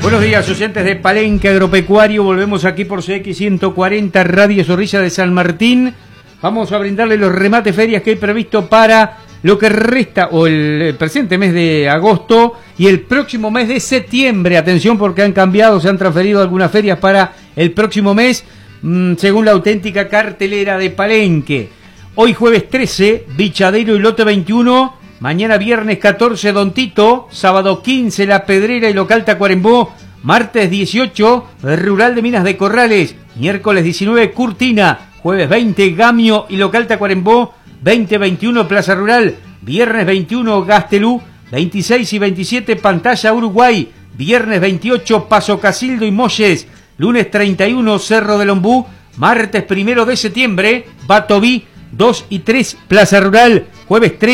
Buenos días, oyentes de Palenque Agropecuario. Volvemos aquí por CX 140, Radio Zorrilla de San Martín. Vamos a brindarle los remates ferias que hay previsto para lo que resta, o el presente mes de agosto y el próximo mes de septiembre. Atención, porque han cambiado, se han transferido algunas ferias para el próximo mes, según la auténtica cartelera de Palenque. Hoy jueves 13, Bichadero y Lote 21. Mañana viernes 14, Don Tito. Sábado 15, La Pedrera y Local Tacuarembó. Martes 18, Rural de Minas de Corrales. Miércoles 19, Curtina. Jueves 20, Gamio y Local Tacuarembó. 20-21, Plaza Rural. Viernes 21, Gastelú. 26 y 27, Pantalla Uruguay. Viernes 28, Paso Casildo y Molles. Lunes 31, Cerro del Ombú. Martes 1 de septiembre, Batoví. 2 y 3, Plaza Rural. Jueves 3.